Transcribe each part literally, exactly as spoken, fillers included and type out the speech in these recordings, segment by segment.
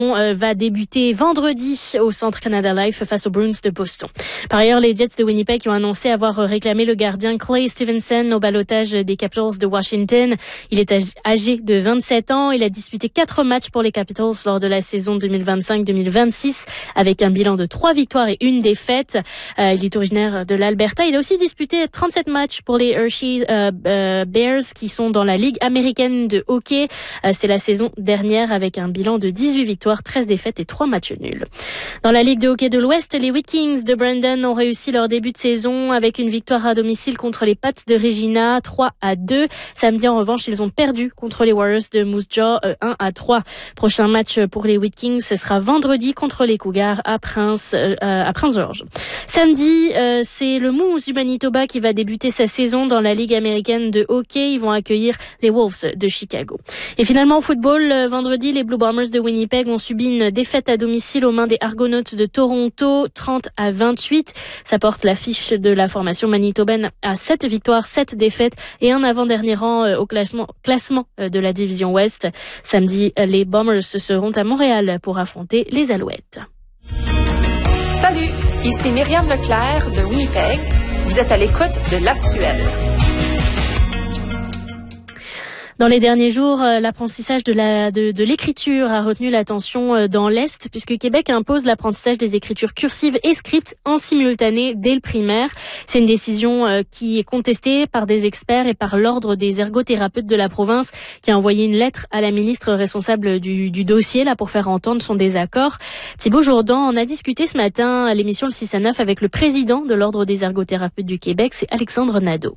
Euh, va débuter vendredi au Centre Canada Life face aux Bruins de Boston. Par ailleurs, les Jets de Winnipeg ont annoncé avoir réclamé le gardien Clay Stevenson au ballottage des Capitals de Washington. Il est âgé de vingt-sept ans. Il a disputé quatre matchs pour les Capitals lors de la saison deux mille vingt-cinq deux mille vingt-six avec un bilan de trois victoires et une défaite. Euh, il est originaire de l'Alberta. Il a aussi disputé trente-sept matchs pour les Hershey euh, euh, Bears qui sont dans la Ligue américaine de hockey. Euh, C'était la saison dernière avec un bilan de dix-huit victoires, treize défaites et trois matchs nuls. Dans la Ligue de hockey de l'Ouest, les Vikings de Brandon ont réussi leur début de saison avec une victoire à domicile contre les Pats de Regina, trois à deux. Samedi, en revanche, ils ont perdu contre les Warriors de Moose Jaw, un à trois. Prochain match pour les Vikings, ce sera vendredi contre les Cougars à Prince, euh, à Prince-Georges. Samedi, euh, c'est le Moose du Manitoba qui va débuter sa saison dans la Ligue américaine de hockey. Ils vont accueillir les Wolves de Chicago. Et finalement, au football, vendredi, les Blue Bombers de Winnipeg ont subi une défaite à domicile aux mains des Argonauts de Toronto, trente à vingt-huit. Ça porte l'affiche de la formation manitobaine à sept victoires, sept défaites et un avant-dernier rang au classement, classement de la division Ouest. Samedi, les Bombers seront à Montréal pour affronter les Alouettes. Salut, ici Myriam Leclerc de Winnipeg. Vous êtes à l'écoute de l'Actuel. Dans les derniers jours, l'apprentissage de la de, de l'écriture a retenu l'attention dans l'Est, puisque Québec impose l'apprentissage des écritures cursives et script en simultané dès le primaire. C'est une décision qui est contestée par des experts et par l'Ordre des ergothérapeutes de la province, qui a envoyé une lettre à la ministre responsable du, du dossier là pour faire entendre son désaccord. Thibault Jourdan en a discuté ce matin à l'émission Le six à neuf avec le président de l'Ordre des ergothérapeutes du Québec, c'est Alexandre Nadeau.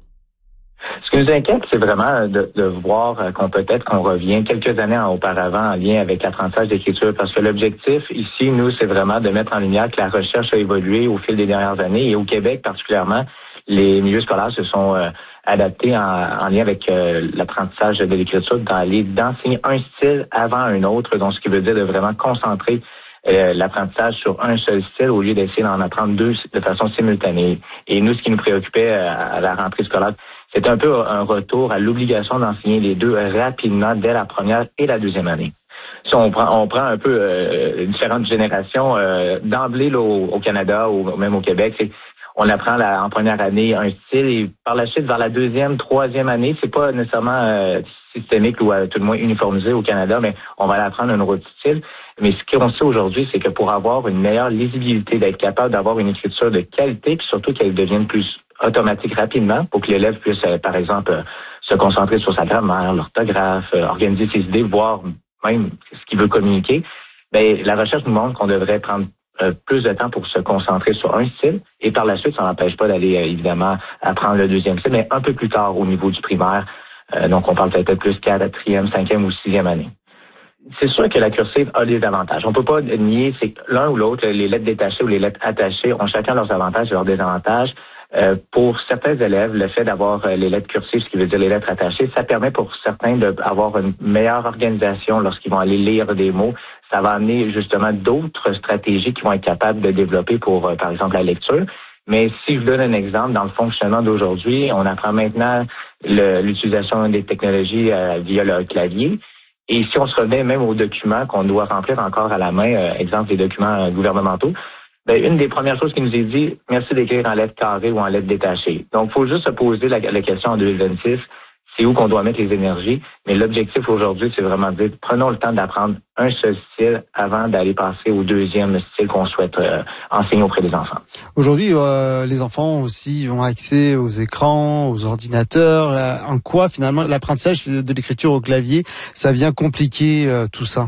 Ce qui nous inquiète, c'est vraiment de, de voir qu'on peut-être qu'on revient quelques années auparavant en lien avec l'apprentissage d'écriture, parce que l'objectif ici, nous, c'est vraiment de mettre en lumière que la recherche a évolué au fil des dernières années et au Québec particulièrement, les milieux scolaires se sont euh, adaptés en, en lien avec euh, l'apprentissage de l'écriture, d'aller d'enseigner un style avant un autre, donc ce qui veut dire de vraiment concentrer Euh, l'apprentissage sur un seul style au lieu d'essayer d'en apprendre deux de façon simultanée. Et nous, ce qui nous préoccupait à, à la rentrée scolaire, c'est un peu un retour à l'obligation d'enseigner les deux rapidement dès la première et la deuxième année. Si on prend, on prend un peu euh, différentes générations, euh, d'emblée là, au, au Canada ou même au Québec, c'est on apprend la, en première année un style et par la suite, vers la deuxième, troisième année, c'est pas nécessairement euh, systémique ou à tout le moins uniformisé au Canada, mais on va apprendre un autre style. Mais ce qu'on sait aujourd'hui, c'est que pour avoir une meilleure lisibilité, d'être capable d'avoir une écriture de qualité, puis surtout qu'elle devienne plus automatique rapidement, pour que l'élève puisse, euh, par exemple, euh, se concentrer sur sa grammaire, l'orthographe, euh, organiser ses idées, voir même ce qu'il veut communiquer, ben la recherche nous montre qu'on devrait prendre Euh, plus de temps pour se concentrer sur un style et par la suite, ça n'empêche pas d'aller euh, évidemment apprendre le deuxième style, mais un peu plus tard au niveau du primaire. Euh, donc, on parle peut-être plus quatrième, cinquième ou sixième année. C'est sûr que la cursive a des avantages. On peut pas nier, c'est que l'un ou l'autre, les lettres détachées ou les lettres attachées ont chacun leurs avantages et leurs désavantages. Euh, pour certains élèves, le fait d'avoir euh, les lettres cursives, ce qui veut dire les lettres attachées, ça permet pour certains d'avoir une meilleure organisation lorsqu'ils vont aller lire des mots. Ça va amener justement d'autres stratégies qu'ils vont être capables de développer pour, euh, par exemple, la lecture. Mais si je donne un exemple, dans le fonctionnement d'aujourd'hui, on apprend maintenant le, l'utilisation des technologies euh, via le clavier. Et si on se revenait même aux documents qu'on doit remplir encore à la main, euh, exemple des documents euh, gouvernementaux, ben, une des premières choses qui nous est dit, merci d'écrire en lettres carrées ou en lettres détachées. Donc, il faut juste se poser la, la question en deux mille vingt-six, c'est où qu'on doit mettre les énergies. Mais l'objectif aujourd'hui, c'est vraiment de dire, prenons le temps d'apprendre un seul style avant d'aller passer au deuxième style qu'on souhaite euh, enseigner auprès des enfants. Aujourd'hui, euh, les enfants aussi ont accès aux écrans, aux ordinateurs. En quoi, finalement, l'apprentissage de l'écriture au clavier, ça vient compliquer euh, tout ça?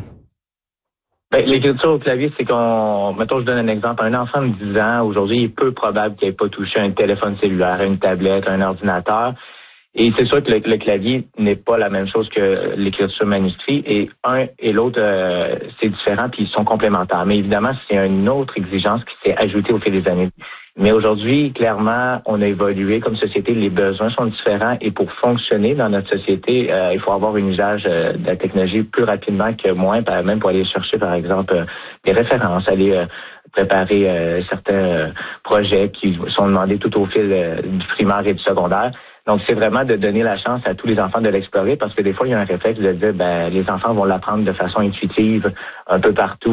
Ben, l'écriture au clavier, c'est qu'on, mettons, je donne un exemple. Un enfant de dix ans, aujourd'hui, il est peu probable qu'il n'ait pas touché un téléphone cellulaire, une tablette, un ordinateur. Et c'est sûr que le, le clavier n'est pas la même chose que l'écriture manuscrite. Et un et l'autre, euh, c'est différent, puis ils sont complémentaires. Mais évidemment, c'est une autre exigence qui s'est ajoutée au fil des années. Mais aujourd'hui, clairement, on a évolué comme société. Les besoins sont différents. Et pour fonctionner dans notre société, euh, il faut avoir un usage euh, de la technologie plus rapidement que moins, même pour aller chercher, par exemple, euh, des références, aller euh, préparer euh, certains euh, projets qui sont demandés tout au fil euh, du primaire et du secondaire. Donc, c'est vraiment de donner la chance à tous les enfants de l'explorer parce que des fois, il y a un réflexe de dire, ben, les enfants vont l'apprendre de façon intuitive un peu partout.